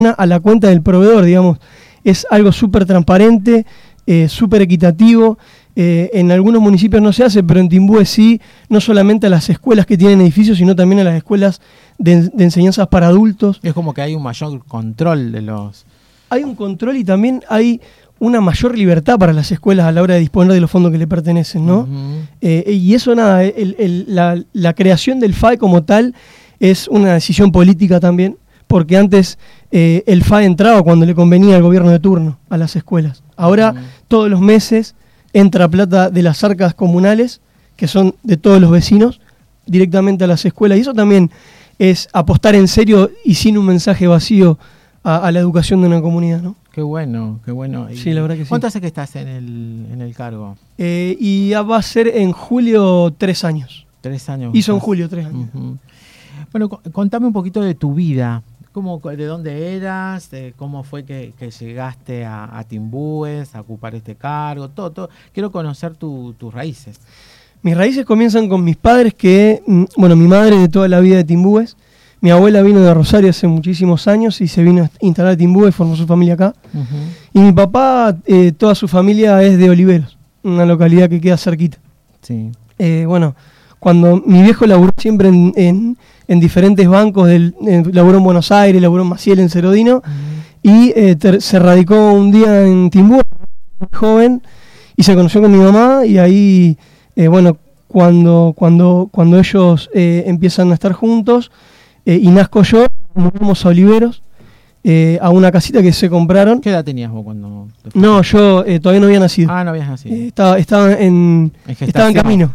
a la cuenta del proveedor, digamos. Es algo súper transparente, súper equitativo. En algunos municipios no se hace, pero en Timbúes sí, no solamente a las escuelas que tienen edificios, sino también a las escuelas de enseñanzas para adultos. Es como que hay un mayor control de los... Hay un control y también hay una mayor libertad para las escuelas a la hora de disponer de los fondos que le pertenecen, ¿no? Y eso nada, la creación del FAE como tal es una decisión política también, porque antes el FAE entraba cuando le convenía al gobierno de turno a las escuelas. Ahora todos los meses entra plata de las arcas comunales, que son de todos los vecinos, directamente a las escuelas. Y eso también es apostar en serio y sin un mensaje vacío a la educación de una comunidad, ¿no? Qué bueno, qué bueno. Sí, la verdad que sí. ¿Cuánto hace que estás en el cargo? Y ya va a ser en julio 3 años. 3 años. Hizo en julio 3 años. Bueno, contame un poquito de tu vida. ¿De dónde eras? ¿Cómo fue que llegaste a Timbúes, a ocupar este cargo? Todo. Quiero conocer tus raíces. Mis raíces comienzan con mis padres, mi madre de toda la vida de Timbúes. Mi abuela vino de Rosario hace muchísimos años y se vino a instalar a Timbúes, formó su familia acá. Y mi papá, toda su familia es de Oliveros, una localidad que queda cerquita. Sí. Cuando mi viejo laburó siempre en diferentes bancos, laburó en Buenos Aires, laburó en Maciel, en Cerodino, y se radicó un día en Timbúes, joven, y se conoció con mi mamá, y ahí, cuando ellos empiezan a estar juntos, y nazco yo, nos fuimos a Oliveros, a una casita que se compraron. ¿Qué edad tenías vos cuando...? No, yo todavía no había nacido. Ah, no habías nacido. Estaba en camino.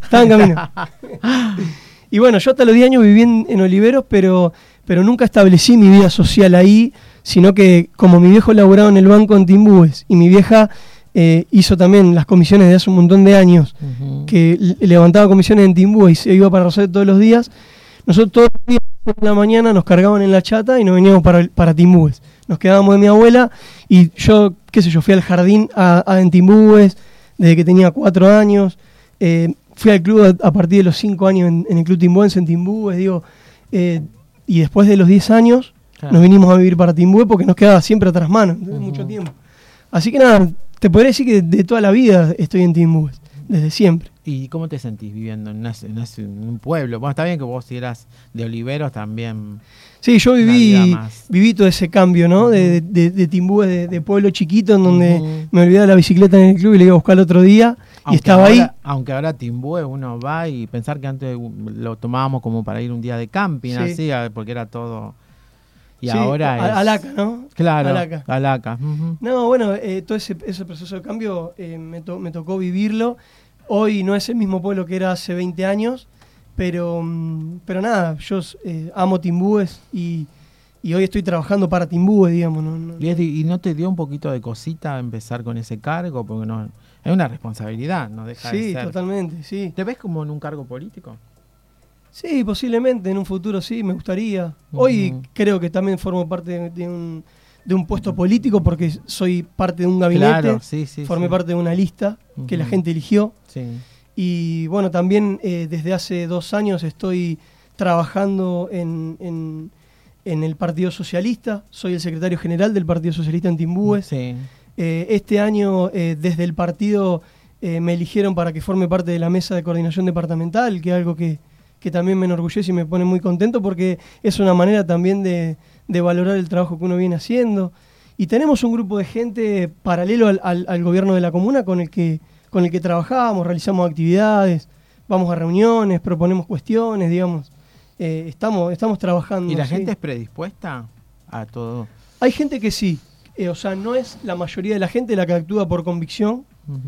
Y bueno, yo hasta los 10 años viví en Oliveros, pero nunca establecí mi vida social ahí, sino que como mi viejo laburaba en el banco en Timbúes y mi vieja hizo también las comisiones de hace un montón de años, que levantaba comisiones en Timbúes y se iba para Rosario todos los días, nosotros todos los días en la mañana nos cargaban en la chata y nos veníamos para Timbúes. Nos quedábamos de mi abuela y yo, fui al jardín en Timbúes desde que tenía 4 años. Fui al club a partir de los 5 años en el Club Timbuense en Timbúes, y después de los 10 años nos vinimos a vivir para Timbúes porque nos quedaba siempre atrás mano, mucho tiempo. Así que nada, te podría decir que de toda la vida estoy en Timbúes, desde siempre. ¿Y cómo te sentís viviendo en un pueblo? Bueno, está bien que vos si eras de Oliveros también. Sí, yo viví todo ese cambio, ¿no? De Timbúes, de pueblo chiquito, en donde me olvidaba la bicicleta en el club y la iba a buscar el otro día. Y estaba ahí. Aunque ahora Timbúes uno va y pensar que antes lo tomábamos como para ir un día de camping, así, porque era todo... Y ahora es... Alaca, ¿no? Claro, Alaca. No, bueno, todo ese proceso de cambio me tocó vivirlo. Hoy no es el mismo pueblo que era hace 20 años, pero nada, yo amo Timbúes y hoy estoy trabajando para Timbúes, digamos. ¿Y no te dio un poquito de cosita empezar con ese cargo? Porque no es una responsabilidad, no deja de ser. Sí, totalmente, sí. ¿Te ves como en un cargo político? Sí, posiblemente, en un futuro sí, me gustaría. Hoy creo que también formo parte de un puesto político porque soy parte de un gabinete, claro, formé parte de una lista que la gente eligió. Sí. Y bueno, también desde hace 2 años estoy trabajando en el Partido Socialista, soy el secretario general del Partido Socialista en Timbúes. Sí. Este año desde el partido me eligieron para que forme parte de la mesa de coordinación departamental, que es algo que también me enorgullece y me pone muy contento porque es una manera también de valorar el trabajo que uno viene haciendo. Y tenemos un grupo de gente paralelo al gobierno de la comuna con el que trabajamos, realizamos actividades, vamos a reuniones, proponemos cuestiones, digamos. Estamos trabajando. ¿Y la gente es predispuesta a todo? Hay gente que sí. No es la mayoría de la gente la que actúa por convicción,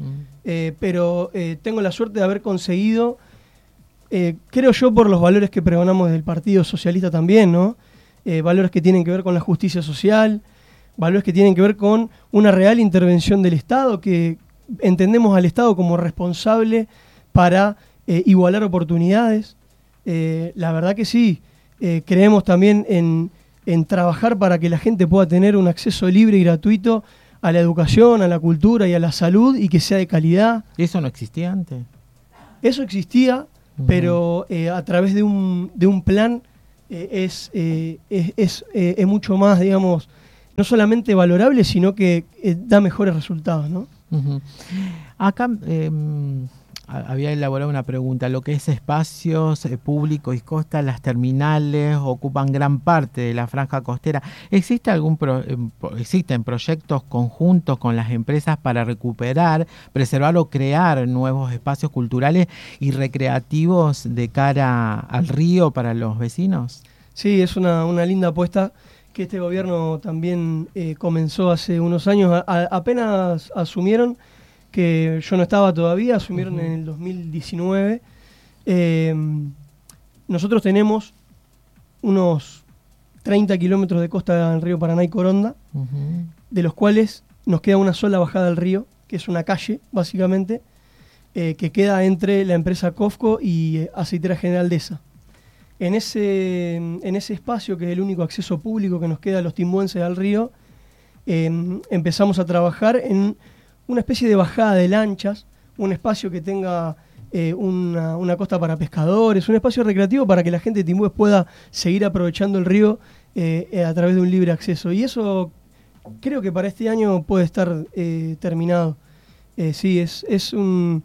pero tengo la suerte de haber conseguido, creo yo, por los valores que pregonamos del Partido Socialista también, ¿no? Valores que tienen que ver con la justicia social, valores que tienen que ver con una real intervención del Estado, que entendemos al Estado como responsable para igualar oportunidades. La verdad que sí, creemos también en trabajar para que la gente pueda tener un acceso libre y gratuito a la educación, a la cultura y a la salud y que sea de calidad. ¿Eso no existía antes? Eso existía, pero a través de un plan es mucho más, digamos, no solamente valorable, sino que da mejores resultados, ¿no? Uh-huh. Acá había elaborado una pregunta. Lo que es espacios públicos y costa, las terminales ocupan gran parte de la franja costera. ¿Existen proyectos conjuntos con las empresas para recuperar, preservar o crear nuevos espacios culturales y recreativos de cara al río para los vecinos? Sí, es una linda apuesta que este gobierno también comenzó hace unos años. Apenas asumieron, que yo no estaba todavía, asumieron en el 2019. Nosotros tenemos unos 30 kilómetros de costa del río Paraná y Coronda, de los cuales nos queda una sola bajada al río, que es una calle, básicamente, que queda entre la empresa COFCO y Aceitera General Deza. En ese espacio, que es el único acceso público que nos queda a los timbuenses al río, empezamos a trabajar en una especie de bajada de lanchas, un espacio que tenga una costa para pescadores, un espacio recreativo para que la gente de Timbúes pueda seguir aprovechando el río a través de un libre acceso. Y eso creo que para este año puede estar terminado. Sí, es un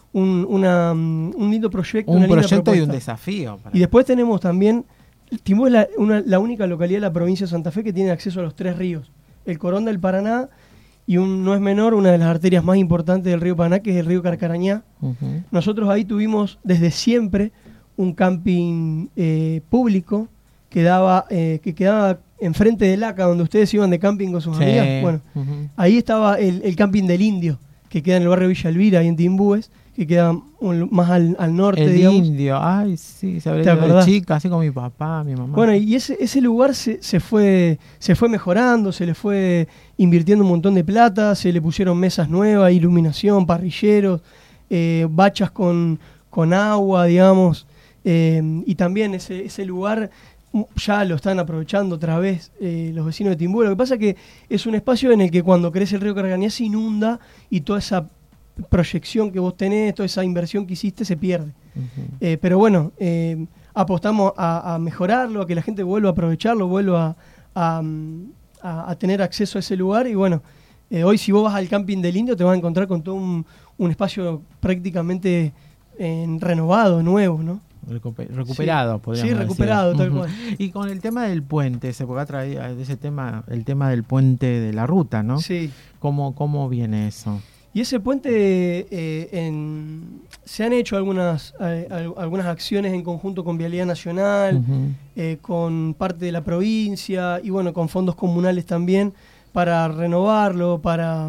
lindo proyecto. Un una linda proyecto propuesta. y un desafío. Y después tenemos también, Timbúes es la única localidad de la provincia de Santa Fe que tiene acceso a los 3 ríos, el Coronda, el Paraná, y no es menor, una de las arterias más importantes del río Paraná, que es el río Carcarañá. Uh-huh. Nosotros ahí tuvimos desde siempre un camping público que quedaba enfrente del ACA, donde ustedes iban de camping con sus amigas. Bueno, ahí estaba el camping del Indio, que queda en el barrio Villa Elvira, ahí en Timbúes, que queda más al norte, digamos. El Indio, ay, sí, se habría ido de chica, así con mi papá, mi mamá. Bueno, y ese lugar se fue mejorando, se le fue invirtiendo un montón de plata, se le pusieron mesas nuevas, iluminación, parrilleros, bachas con agua, digamos, y también ese lugar ya lo están aprovechando otra vez los vecinos de Timbúes. Lo que pasa es que es un espacio en el que cuando crece el río Carcarañá se inunda y toda esa proyección que vos tenés, toda esa inversión que hiciste se pierde. Uh-huh. Pero bueno, apostamos a mejorarlo, a que la gente vuelva a aprovecharlo, vuelva a tener acceso a ese lugar. Y bueno, hoy si vos vas al camping del Indio te vas a encontrar con todo un espacio prácticamente renovado, nuevo, ¿no? Recuperado, sí, podríamos decir. Recuperado, tal cual. Y con el tema del puente, se puede traer ese tema, el tema del puente de la ruta, ¿no? Sí. ¿Cómo viene eso? Y ese puente, se han hecho algunas acciones en conjunto con Vialidad Nacional, uh-huh. Con parte de la provincia y bueno, con fondos comunales también, para renovarlo, para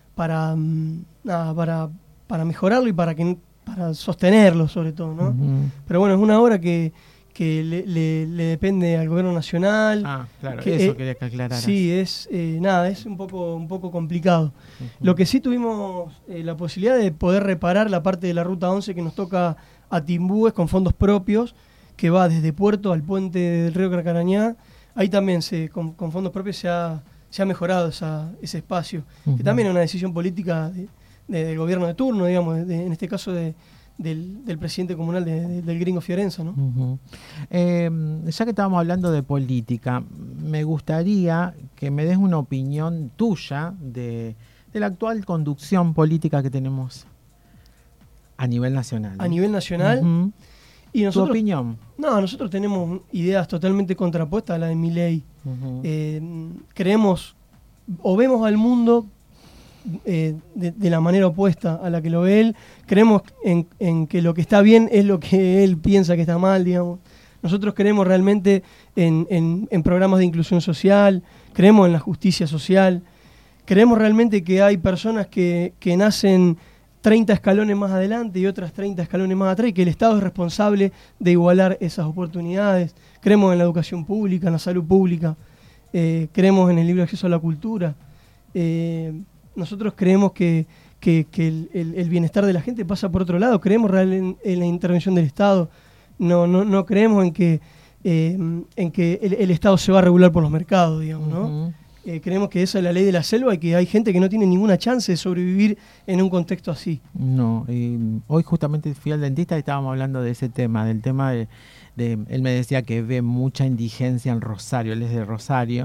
mejorarlo y para sostenerlo sobre todo, ¿no? Uh-huh. Pero bueno, es una obra que le depende al gobierno nacional. Ah, claro, eso quería que aclararas. Sí, es un poco complicado. Uh-huh. Lo que sí tuvimos la posibilidad de poder reparar la parte de la Ruta 11 que nos toca a Timbúes con fondos propios, que va desde Puerto al puente del río Carcarañá. Ahí también con fondos propios se ha mejorado ese espacio, uh-huh. que también es una decisión política del gobierno de turno, digamos, en este caso del presidente comunal del gringo Fiorenzo, ¿no? Uh-huh. Ya que estábamos hablando de política, me gustaría que me des una opinión tuya de la actual conducción política que tenemos a nivel nacional. A nivel nacional. Uh-huh. Y nosotros, ¿tu opinión? No, nosotros tenemos ideas totalmente contrapuestas a la de Milei. Uh-huh. Creemos o vemos al mundo de la manera opuesta a la que lo ve él. Creemos en que lo que está bien es lo que él piensa que está mal, digamos. Nosotros creemos realmente en programas de inclusión social, creemos en la justicia social, creemos realmente que hay personas que nacen 30 escalones más adelante y otras 30 escalones más atrás, y que el Estado es responsable de igualar esas oportunidades. Creemos en la educación pública, en la salud pública, creemos en el libre acceso a la cultura. Nosotros creemos que el bienestar de la gente pasa por otro lado, creemos realmente en la intervención del Estado, no creemos en que el Estado se va a regular por los mercados, digamos, ¿no? Uh-huh. Creemos que esa es la ley de la selva y que hay gente que no tiene ninguna chance de sobrevivir en un contexto así. No, hoy justamente fui al dentista y estábamos hablando de ese tema, del tema de él me decía que ve mucha indigencia en Rosario, él es de Rosario,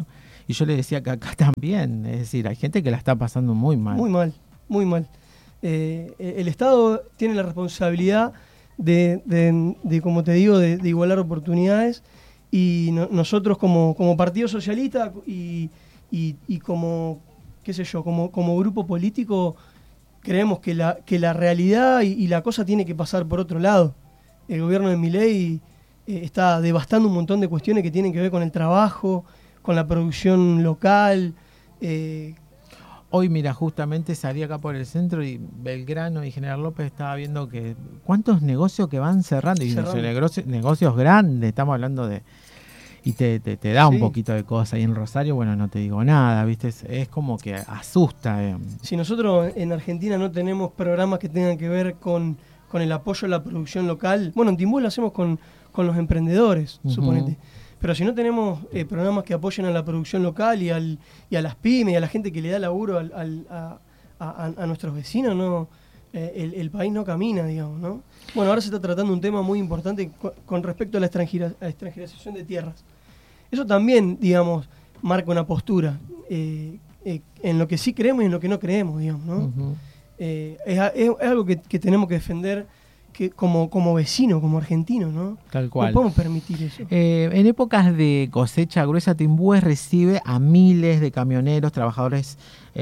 Y yo le decía que acá también, es decir, hay gente que la está pasando muy mal. Muy mal, muy mal. El Estado tiene la responsabilidad de como te digo, de igualar oportunidades, y nosotros como Partido Socialista y como, qué sé yo, como grupo político, creemos que la realidad y la cosa tiene que pasar por otro lado. El gobierno de Milei está devastando un montón de cuestiones que tienen que ver con el trabajo, con la producción local. Hoy, mira, justamente salí acá por el centro y Belgrano y General López estaba viendo que cuántos negocios que van cerrando. Y negocios grandes, estamos hablando de... Y te da un poquito de cosa. Y en Rosario, bueno, no te digo nada, ¿viste? Es como que asusta. Si nosotros en Argentina no tenemos programas que tengan que ver con el apoyo a la producción local, bueno, en Timbúes lo hacemos con los emprendedores, suponete. Pero si no tenemos programas que apoyen a la producción local y a las pymes y a la gente que le da laburo a nuestros vecinos, no, el país no camina, digamos, ¿no? Bueno, ahora se está tratando un tema muy importante con respecto a la extranjerización de tierras. Eso también, digamos, marca una postura en lo que sí creemos y en lo que no creemos, digamos, ¿no? Es algo que tenemos que defender como vecino, como argentino, ¿no? Tal cual. No podemos permitir eso. En épocas de cosecha gruesa, Timbúes recibe a miles de camioneros, trabajadores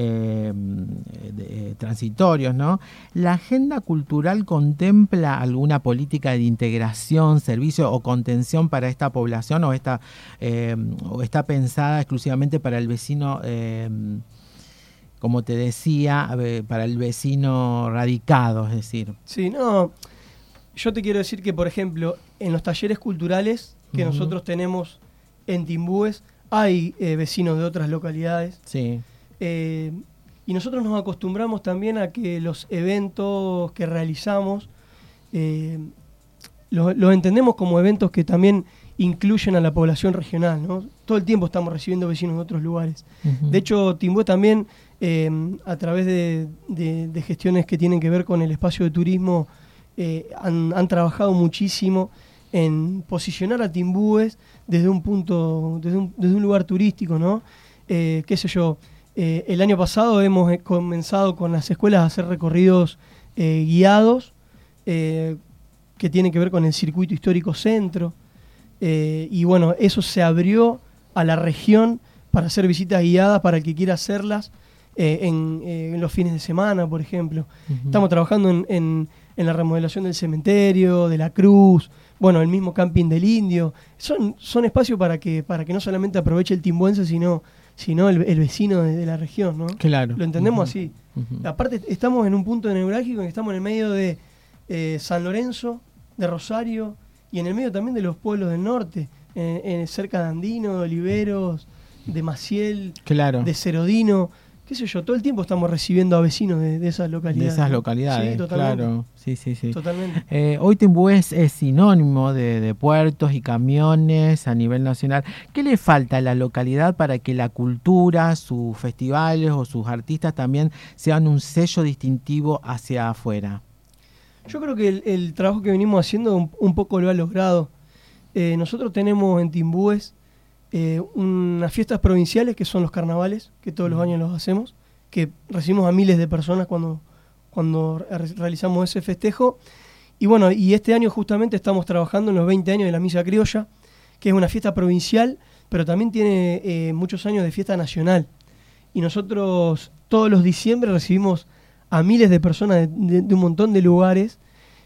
transitorios, ¿no? ¿La agenda cultural contempla alguna política de integración, servicio o contención para esta población o está pensada exclusivamente para el vecino, como te decía, para el vecino radicado, es decir? Sí, no... Yo te quiero decir que, por ejemplo, en los talleres culturales que nosotros tenemos en Timbúes, hay vecinos de otras localidades. Sí. Y nosotros nos acostumbramos también a que los eventos que realizamos los entendemos como eventos que también incluyen a la población regional, ¿no? Todo el tiempo estamos recibiendo vecinos de otros lugares. De hecho, Timbúes también, a través de gestiones que tienen que ver con el espacio de turismo, han trabajado muchísimo en posicionar a Timbúes desde un lugar turístico, ¿no? Qué sé yo, el año pasado hemos comenzado con las escuelas a hacer recorridos guiados que tienen que ver con el circuito histórico centro, y bueno, eso se abrió a la región para hacer visitas guiadas para el que quiera hacerlas en los fines de semana, por ejemplo. Estamos trabajando en la remodelación del cementerio, de la Cruz, bueno, el mismo camping del Indio. Son espacios para que no solamente aproveche el timbuense, sino el vecino de la región, ¿no? Claro. Lo entendemos así. Aparte, estamos en un punto neurálgico en que estamos en el medio de San Lorenzo, de Rosario, y en el medio también de los pueblos del norte, cerca de Andino, de Oliveros, de Maciel, claro, de Cerodino. Qué sé yo, todo el tiempo estamos recibiendo a vecinos de esas localidades. De esas localidades, sí, totalmente. Claro. Sí. Totalmente. Hoy Timbúes es sinónimo de puertos y camiones a nivel nacional. ¿Qué le falta a la localidad para que la cultura, sus festivales o sus artistas también sean un sello distintivo hacia afuera? Yo creo que el trabajo que venimos haciendo un poco lo ha logrado. Nosotros tenemos en Timbúes unas fiestas provinciales que son los carnavales, que todos los años los hacemos, que recibimos a miles de personas cuando realizamos ese festejo. Y bueno, y este año justamente estamos trabajando en los 20 años de la Misa Criolla, que es una fiesta provincial, pero también tiene muchos años de fiesta nacional. Y nosotros todos los diciembre recibimos a miles de personas de un montón de lugares.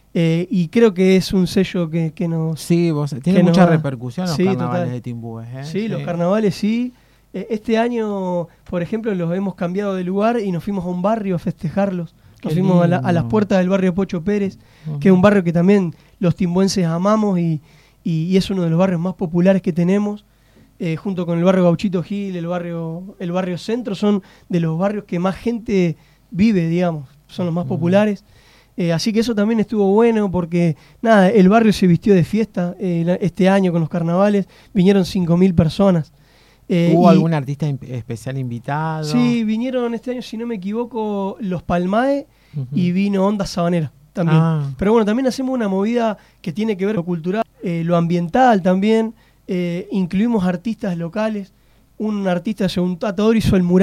Y creo que es un sello que nos... Sí, tiene mucha repercusión los carnavales total. De Timbúes. Sí, los carnavales sí. Este año, por ejemplo, los hemos cambiado de lugar y nos fuimos a un barrio a festejarlos. Nos fuimos a las puertas del barrio Pocho Pérez, que es un barrio que también los timbuenses amamos y es uno de los barrios más populares que tenemos. Junto con el barrio Gauchito Gil, el barrio Centro, son de los barrios que más gente vive, digamos. Son los más populares. Así que eso también estuvo bueno porque, nada, el barrio se vistió de fiesta este año con los carnavales. Vinieron 5.000 personas. ¿Hubo algún artista especial invitado? Sí, vinieron este año, si no me equivoco, los Palmae y vino Onda Sabanera también. Pero bueno, también hacemos una movida que tiene que ver con lo cultural, lo ambiental también. Incluimos artistas locales un artista, un tatuador hizo el mural